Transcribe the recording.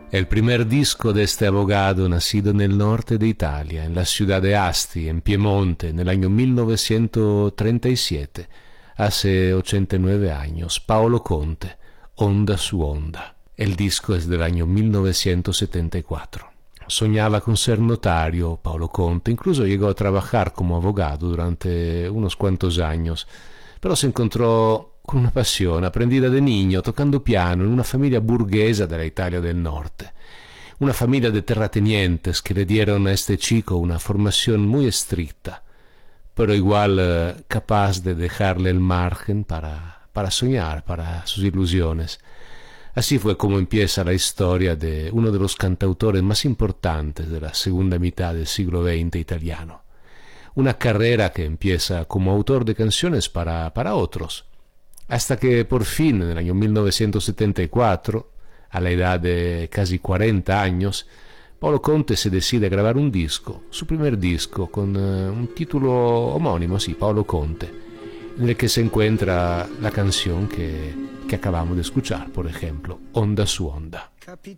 El primer disco de este abogado nacido en el norte de Italia, en la ciudad de Asti, en Piemonte, en el año 1937, hace 89 años, Paolo Conte, Onda su Onda. El disco es del año 1974. Soñaba con ser notario, Paolo Conte, incluso llegó a trabajar como abogado durante unos cuantos años, pero se encontró con una pasión aprendida de niño tocando piano en una familia burguesa de la Italia del Norte. Una familia de terratenientes que le dieron a este chico una formación muy estricta, pero igual capaz de dejarle el margen para soñar, para sus ilusiones. Así fue como empieza la historia de uno de los cantautores más importantes de la segunda mitad del siglo XX italiano. Una carrera que empieza como autor de canciones para otros, hasta que por fin, en el año 1974, a la edad de casi 40 años, Paolo Conte se decide a grabar un disco, su primer disco, con un título homónimo, sí, Paolo Conte, en el que se encuentra la canción que acabamos de escuchar, por ejemplo, Onda su Onda.